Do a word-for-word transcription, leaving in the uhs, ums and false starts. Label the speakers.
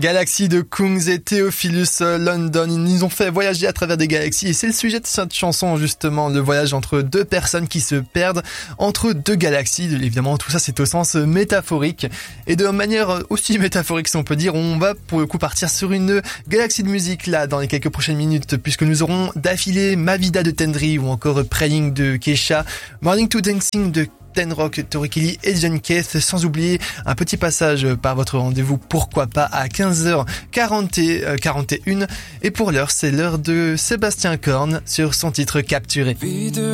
Speaker 1: Galaxy de Kungs et Theophilus London, ils nous ont fait voyager à travers des galaxies et c'est le sujet de cette chanson justement, le voyage entre deux personnes qui se perdent entre deux galaxies. Évidemment tout ça c'est au sens métaphorique et de manière aussi métaphorique si on peut dire, on va pour le coup partir sur une galaxie de musique là dans les quelques prochaines minutes puisque nous aurons d'affilée Ma Vida de Tendry ou encore Praying de Kesha, Morning to Dancing de Ten Rock, Tori Kelly et John Keith, sans oublier un petit passage par votre rendez-vous pourquoi pas à quinze heures quarante et une et pour l'heure c'est l'heure de Sébastien Korn sur son titre Capturé.